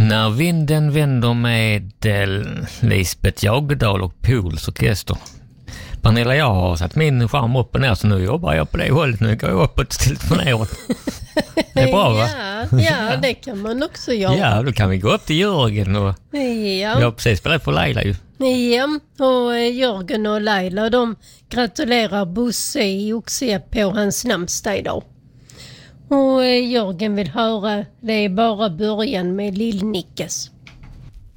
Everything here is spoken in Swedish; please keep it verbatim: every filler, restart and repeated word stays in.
När vinden vänder med eh, Lisbeth Jagedal och Pools orkester. Pernilla, jag har satt min skärm upp och ner, så nu jobbar jag på det hållet. Nu går jag uppåt istället för neråt. Det är bra, va? Ja, ja, det kan man också göra. Ja, då kan vi gå upp till Jörgen och Ja. jag har precis spelat för Laila ju. Ja, och eh, Jörgen och Laila, de gratulerar Bosse i Oxie på hans namnsdag idag. Och eh, Jörgen vill höra, det är bara början med Lill-Nickes.